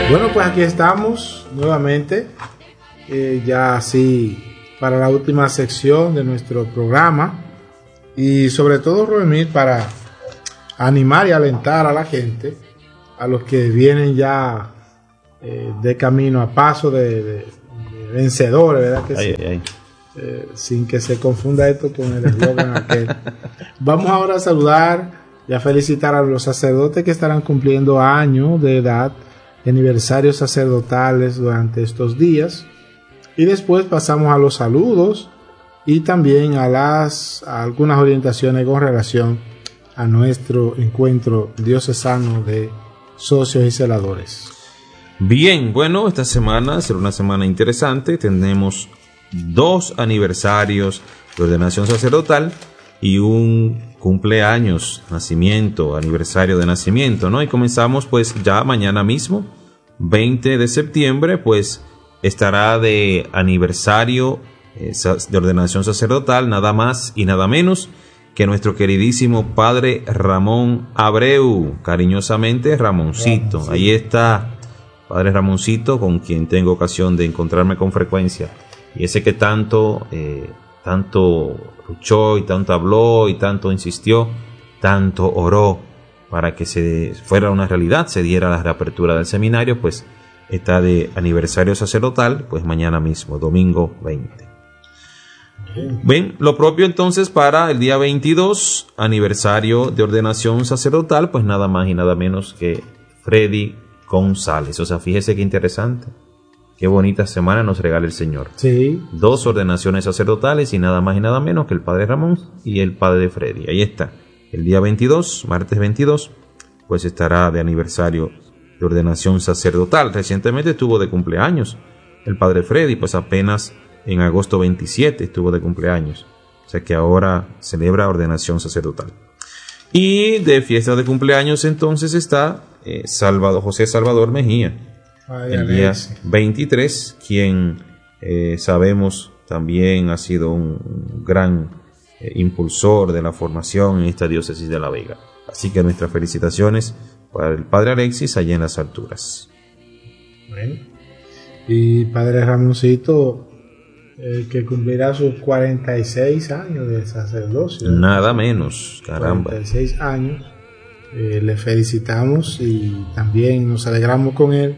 Bueno, pues aquí estamos nuevamente, ya así para la última sección de nuestro programa y sobre todo, Roemir, para animar y alentar a la gente, a los que vienen ya de camino a paso de vencedores, ¿verdad que sí? Sin que se confunda esto con el eslogan aquel. Vamos ahora a saludar y a felicitar a los sacerdotes que estarán cumpliendo años de edad, aniversarios sacerdotales durante estos días, y después pasamos a los saludos y también a algunas orientaciones con relación a nuestro encuentro diocesano de socios y celadores. Bien, bueno, esta semana será una semana interesante. Tenemos 2 aniversarios de ordenación sacerdotal y un cumpleaños, nacimiento, aniversario de nacimiento, ¿no? Y comenzamos pues ya mañana mismo, 20 de septiembre, pues estará de aniversario de ordenación sacerdotal nada más y nada menos que nuestro queridísimo padre Ramón Abreu, cariñosamente Ramoncito. Ahí está padre Ramoncito, con quien tengo ocasión de encontrarme con frecuencia, y ese que tanto luchó y tanto habló y tanto insistió, tanto oró para que se fuera una realidad, se diera la reapertura del seminario, pues está de aniversario sacerdotal, pues mañana mismo, domingo 20. Bien, lo propio entonces para el día 22, aniversario de ordenación sacerdotal, pues nada más y nada menos que Freddy González. O sea, fíjese qué interesante, qué bonita semana nos regala el Señor. Sí. 2 ordenaciones sacerdotales y nada más y nada menos que el padre Ramón y el padre Freddy. Ahí está, el día 22, martes 22, pues estará de aniversario de ordenación sacerdotal. Recientemente estuvo de cumpleaños el padre Freddy, pues apenas en agosto 27 estuvo de cumpleaños. O sea que ahora celebra ordenación sacerdotal. Y de fiesta de cumpleaños entonces está José Salvador Mejía, el día 23, quien sabemos también ha sido un gran impulsor de la formación en esta diócesis de La Vega. Así que nuestras felicitaciones para el padre Alexis allá en las alturas. Bueno, y padre Ramoncito, que cumplirá sus 46 años de sacerdocio. Nada menos, caramba. 46 años. Le felicitamos y también nos alegramos con él.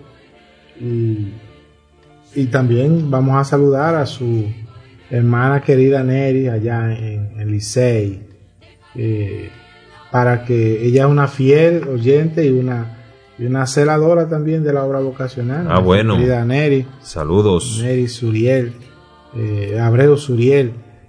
Y también vamos a saludar a su hermana querida Neri allá en Licey, para que ella es una fiel oyente y una celadora también de la obra vocacional. Bueno, querida Neri, saludos. Neri Suriel, Abreu Suriel,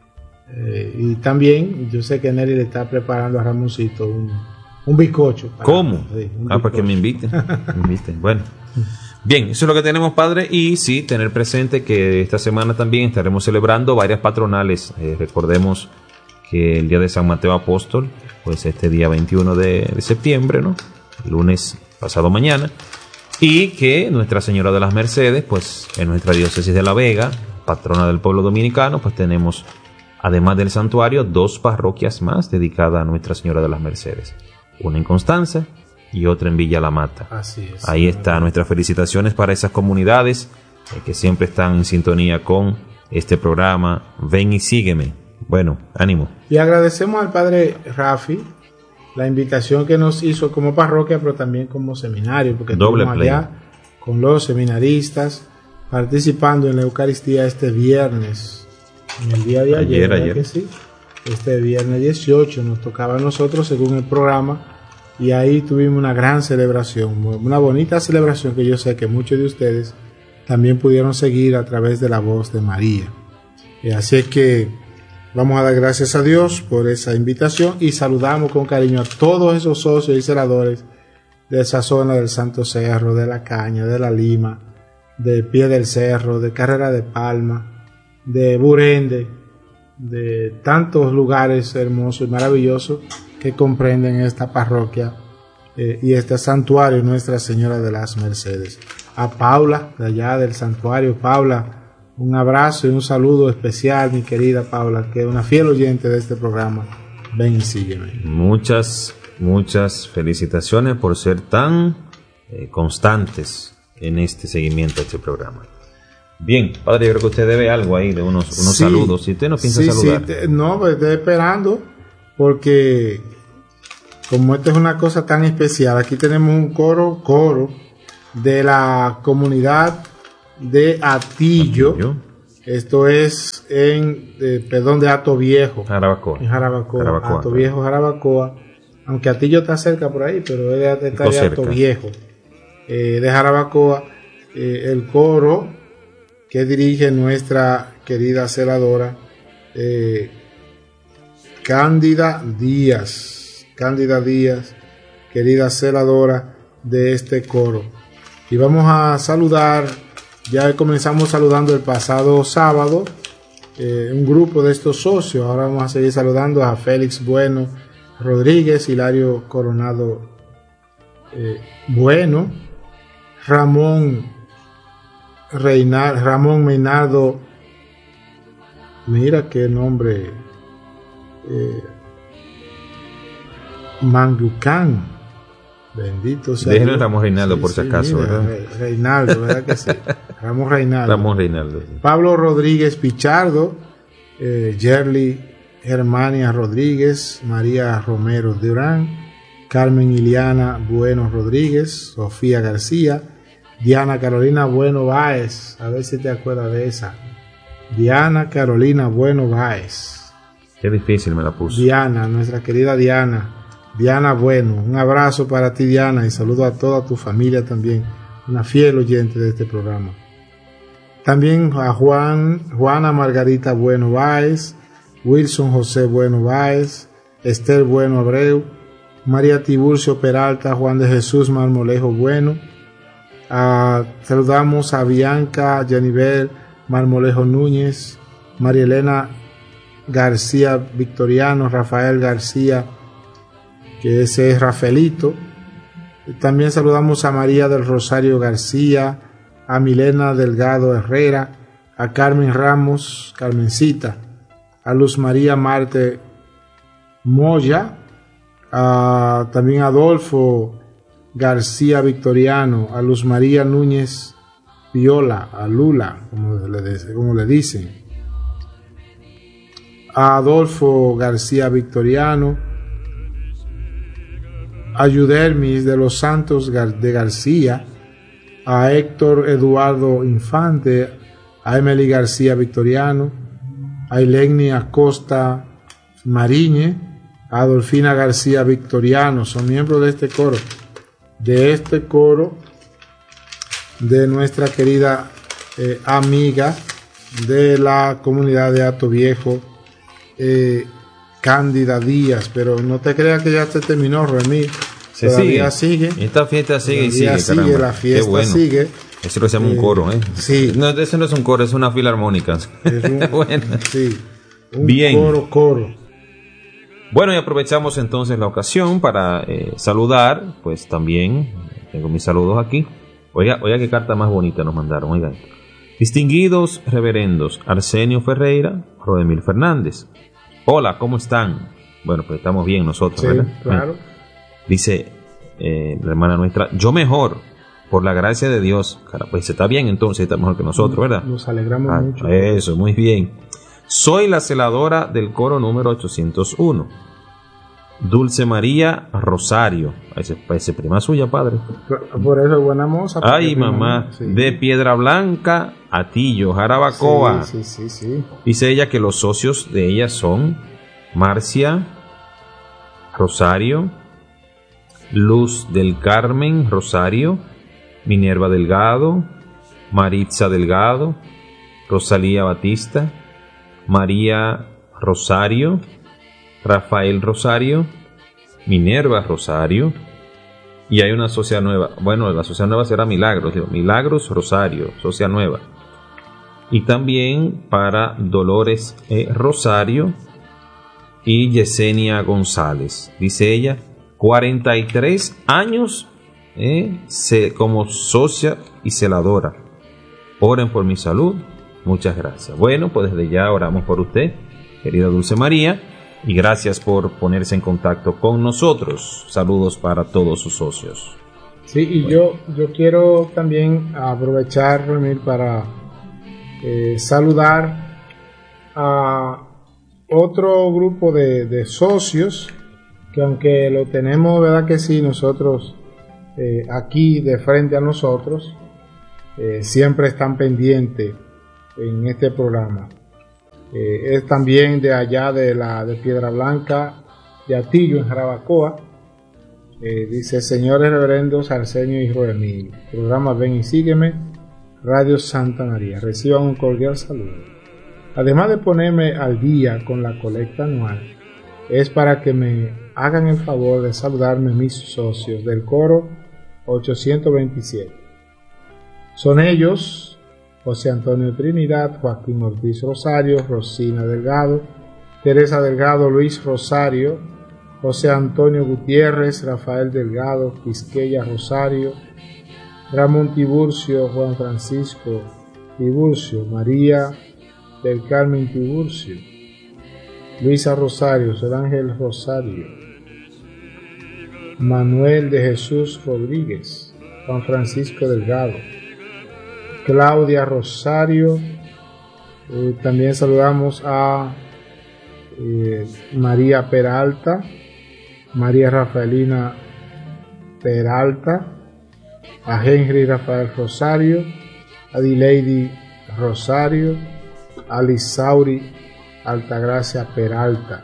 y también yo sé que Neri le está preparando a Ramoncito un bizcocho. ¿Cómo? Sí, para que me inviten. Bueno. Bien, eso es lo que tenemos, padre, y sí, tener presente que esta semana también estaremos celebrando varias patronales. Recordemos que el día de San Mateo Apóstol, pues este día 21 de septiembre, ¿no? Lunes pasado mañana, y que Nuestra Señora de las Mercedes, pues en nuestra diócesis de La Vega, patrona del pueblo dominicano, pues tenemos, además del santuario, 2 parroquias más dedicadas a Nuestra Señora de las Mercedes. Una en Constanza y otra en Villa La Mata. Así es. Ahí está, nuestras felicitaciones para esas comunidades que siempre están en sintonía con este programa. Ven y sígueme. Bueno, ánimo. Y agradecemos al padre Rafi la invitación que nos hizo como parroquia, pero también como seminario, porque estuvimos allá con los seminaristas participando en la Eucaristía este viernes, en el día de ayer. Que sí, este viernes 18 nos tocaba a nosotros según el programa. Y ahí tuvimos una gran celebración, una bonita celebración que yo sé que muchos de ustedes también pudieron seguir a través de la voz de María. Así es que vamos a dar gracias a Dios por esa invitación y saludamos con cariño a todos esos socios y celadores de esa zona del Santo Cerro, de La Caña, de La Lima, de Pie del Cerro, de Carrera de Palma, de Burende, de tantos lugares hermosos y maravillosos que comprenden esta parroquia y este santuario Nuestra Señora de las Mercedes. A Paula, de allá del santuario. Paula, un abrazo y un saludo especial, mi querida Paula, que es una fiel oyente de este programa. Ven y sígueme. Muchas felicitaciones por ser tan constantes en este seguimiento a este programa. Bien, padre, yo creo que usted debe algo ahí de unos saludos. Si usted no piensa saludar. No, pues estoy esperando, porque como esta es una cosa tan especial, aquí tenemos un coro de la comunidad de Atillo. Esto es de Hato Viejo. Jarabacoa. En Jarabacoa. Hato Viejo, Jarabacoa. Aunque Atillo está cerca por ahí, pero está de Hato Viejo. De Jarabacoa. El coro que dirige nuestra querida celadora Cándida Díaz, querida celadora de este coro. Y vamos a saludar. Ya comenzamos saludando el pasado sábado un grupo de estos socios. Ahora vamos a seguir saludando a Félix Bueno Rodríguez, Hilario Coronado Bueno, Ramón Meinardo, mira qué nombre, Mangucán. Bendito sea. Déjenlo Ramón Reinaldo, por si acaso, mira, ¿verdad? Reinaldo, ¿verdad que sí? Ramón Reinaldo. Pablo Rodríguez Pichardo, Yerly Germania Rodríguez, María Romero Durán, Carmen Iliana Bueno Rodríguez, Sofía García, Diana Carolina Bueno Báez, a ver si te acuerdas de esa. Diana Carolina Bueno Báez. Qué difícil me la puso. Diana, nuestra querida Diana Bueno, un abrazo para ti, Diana, y saludo a toda tu familia también, una fiel oyente de este programa. También a Juana Margarita Bueno Báez, Wilson José Bueno Báez, Esther Bueno Abreu, María Tiburcio Peralta, Juan de Jesús Marmolejo Bueno. Saludamos a Bianca Yanivel Marmolejo Núñez, María Elena García Victoriano, Rafael García, que ese es Rafaelito. También saludamos a María del Rosario García, a Milena Delgado Herrera, a Carmen Ramos, Carmencita, a Luz María Marte Moya, también a Adolfo García Victoriano, a Luz María Núñez Viola, a Lula, como le dicen, a Adolfo García Victoriano, a Yudermis de los Santos de García, a Héctor Eduardo Infante, a Emily García Victoriano, a Ileni Acosta Mariñe, a Adolfina García Victoriano. Son miembros de este coro de nuestra querida amiga de la comunidad de Hato Viejo, Cándida Díaz. Pero no te creas que ya se terminó, Remy. Todavía sigue. Esta fiesta sigue y sigue, caramba. La fiesta bueno. Sigue. Eso lo se llama un coro, ¿eh? Sí. No, ese no es un coro, es una filarmónica. Bueno. Sí. Un bien. Coro. Bueno, y aprovechamos entonces la ocasión para saludar, pues también tengo mis saludos aquí. Oiga qué carta más bonita nos mandaron, oigan. Distinguidos reverendos Arsenio Ferreira, Rodemil Fernández. Hola, ¿cómo están? Bueno, pues estamos bien nosotros, sí, ¿verdad? Claro. Bueno, dice la hermana nuestra, yo mejor, por la gracia de Dios. Cara, pues está bien entonces, está mejor que nosotros, ¿verdad? Nos alegramos mucho. Eso, muy bien. Soy la celadora del coro número 801. Dulce María Rosario. Ese prima suya, padre. Por eso es buena moza. Ay, mamá. Sí. De Piedra Blanca, Atillo, Jarabacoa. Sí. Dice ella que los socios de ella son Marcia Rosario, Luz del Carmen Rosario, Minerva Delgado, Maritza Delgado, Rosalía Batista, María Rosario, Rafael Rosario, Minerva Rosario, y hay una socia nueva. Bueno, la socia nueva será Milagros Rosario, socia nueva. Y también para Dolores Rosario y Yesenia González. Dice ella, 43 años como socia y celadora. Oren por mi salud. Muchas gracias. Bueno, pues desde ya oramos por usted, querida Dulce María, y gracias por ponerse en contacto con nosotros. Saludos para todos sus socios. Sí, y bueno, yo quiero también aprovechar, Remil, para saludar a otro grupo de socios que, aunque lo tenemos, verdad que sí, nosotros aquí de frente a nosotros, siempre están pendientes en este programa. Es también de allá de Piedra Blanca, de Atillo, en Jarabacoa. Dice: señores reverendos Arsenio y Roemil, programa Ven y Sígueme, Radio Santa María, reciban un cordial saludo. Además de ponerme al día con la colecta anual, es para que me hagan el favor de saludarme mis socios del coro 827. Son ellos: José Antonio Trinidad, Joaquín Ortiz Rosario, Rosina Delgado, Teresa Delgado, Luis Rosario, José Antonio Gutiérrez, Rafael Delgado, Quisqueya Rosario, Ramón Tiburcio, Juan Francisco Tiburcio, María del Carmen Tiburcio, Luisa Rosario, Solángel Rosario, Manuel de Jesús Rodríguez, Juan Francisco Delgado, Claudia Rosario. También saludamos a María Peralta, María Rafaelina Peralta, a Henry Rafael Rosario, a Dileidi Rosario, a Lisauri Altagracia Peralta,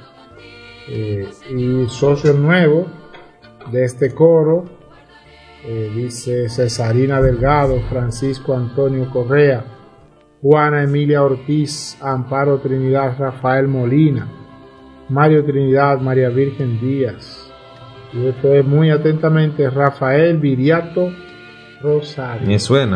y socio nuevo de este coro, dice Cesarina Delgado, Francisco Antonio Correa, Juana Emilia Ortiz, Amparo Trinidad, Rafael Molina, Mario Trinidad, María Virgen Díaz. Y esto es muy atentamente Rafael Viriato Rosario. Me suena.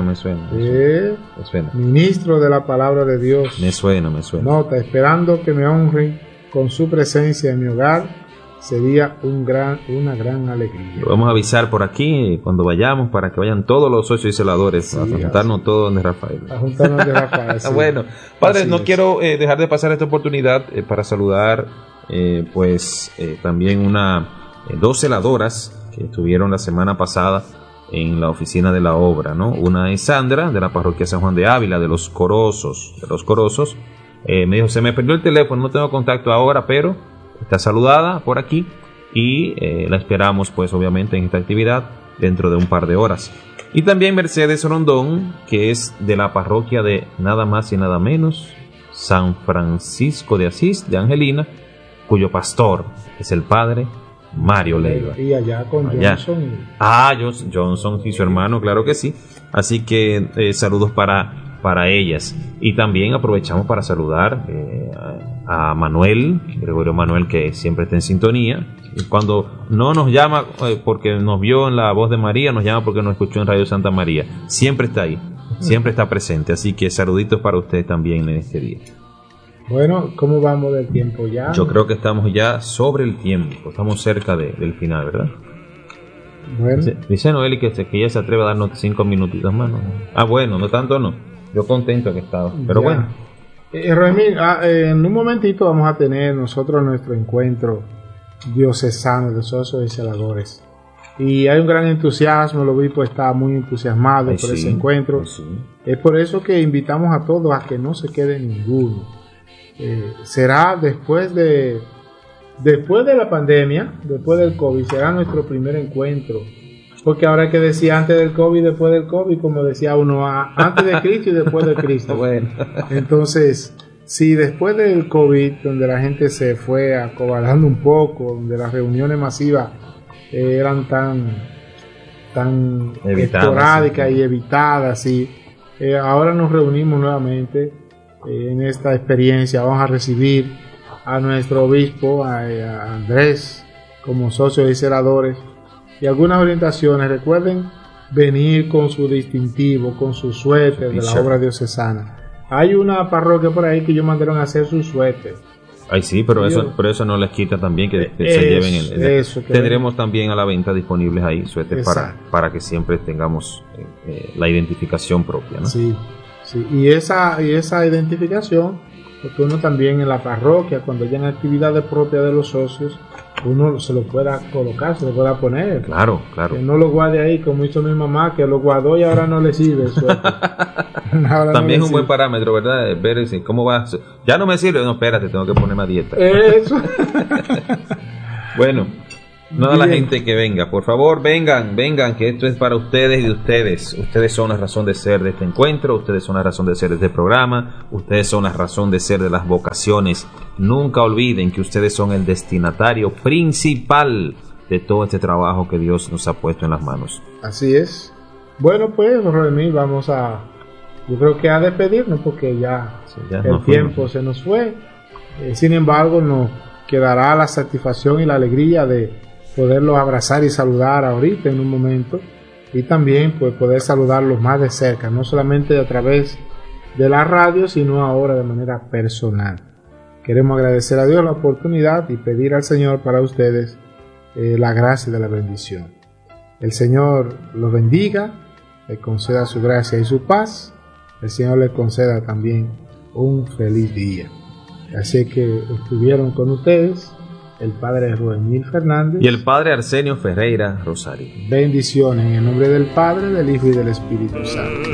Ministro de la Palabra de Dios. Me suena. Nota: esperando que me honren con su presencia en mi hogar. Sería una gran alegría. Lo vamos a avisar por aquí cuando vayamos para que vayan todos los socios y celadores, sí, a juntarnos todos donde Rafael. Sí. Bueno, padre, así no quiero dejar de pasar esta oportunidad para saludar también dos celadoras que estuvieron la semana pasada en la oficina de la obra, ¿no? Una es Sandra, de la parroquia San Juan de Ávila, de los Corosos. Me dijo: se me perdió el teléfono, no tengo contacto ahora, pero está saludada por aquí y la esperamos, pues, obviamente, en esta actividad dentro de un par de horas. Y también Mercedes Rondón, que es de la parroquia de nada más y nada menos San Francisco de Asís, de Angelina, cuyo pastor es el padre Mario Leiva. Y allá con Johnson. Johnson y su hermano, claro que sí. Así que saludos para ellas. Y también aprovechamos para saludar a Manuel, Gregorio Manuel, que siempre está en sintonía. Y cuando no nos llama porque nos vio en La Voz de María, nos llama porque nos escuchó en Radio Santa María. Siempre está ahí, siempre está presente. Así que saluditos para ustedes también en este día. Bueno, ¿cómo vamos del tiempo ya? Yo creo que estamos ya sobre el tiempo, estamos cerca del final, ¿verdad? Bueno. Dice Noeli que ella se atreve a darnos 5 minutitos más, ¿no? Bueno, no tanto no. Yo contento que estaba, pero ya. Bueno. Remil, en un momentito vamos a tener nosotros nuestro encuentro diocesano de socios y celadores. Y hay un gran entusiasmo, el obispo está muy entusiasmado por ese encuentro. Sí. Es por eso que invitamos a todos a que no se quede ninguno. Será después de la pandemia, después del COVID, será nuestro primer encuentro. Porque ahora hay que decir antes del COVID, después del COVID, como decía uno, antes de Cristo y después de Cristo. Bueno. Entonces, si después del COVID, donde la gente se fue acobardando un poco, donde las reuniones masivas eran tan esporádicas y evitadas, y ahora nos reunimos nuevamente en esta experiencia. Vamos a recibir a nuestro obispo, a Andrés, como socios y celadores, y algunas orientaciones. Recuerden venir con su distintivo, con su suéter de la obra diocesana. Hay una parroquia por ahí que ellos mandaron a hacer su suéter. Ay, sí, pero eso no les quita también que se lleven tendremos también a la venta disponibles ahí suéteres para que siempre tengamos la identificación propia, ¿no? Sí. Y esa identificación, porque uno también en la parroquia, cuando hayan actividades propias de los socios, uno se lo pueda colocar, se lo pueda poner. Claro. Que no lo guarde ahí como hizo mi mamá, que lo guardó y ahora no le sirve. También es un buen parámetro, ¿verdad? Ver si, cómo va. Ya no me sirve, no, espérate, tengo que ponerme a dieta. Eso. Bueno, no a la gente que venga, por favor, vengan, que esto es para ustedes y de ustedes. Ustedes son la razón de ser de este encuentro, ustedes son la razón de ser de este programa, ustedes son la razón de ser de las vocaciones. Nunca olviden que ustedes son el destinatario principal de todo este trabajo que Dios nos ha puesto en las manos. Así es. Bueno, pues, Rodemil, vamos a, yo creo que a despedirnos porque ya el tiempo se nos fue. Sin embargo, nos quedará la satisfacción y la alegría de poderlos abrazar y saludar ahorita en un momento, y también pues poder saludarlos más de cerca, no solamente a través de la radio, sino ahora de manera personal. Queremos agradecer a Dios la oportunidad y pedir al Señor para ustedes la gracia de la bendición. El Señor los bendiga, le conceda su gracia y su paz. El Señor le conceda también un feliz día. Así que estuvieron con ustedes el padre Rodemil Fernández y el padre Arsenio Ferreira Rosario. Bendiciones en el nombre del Padre, del Hijo y del Espíritu Santo.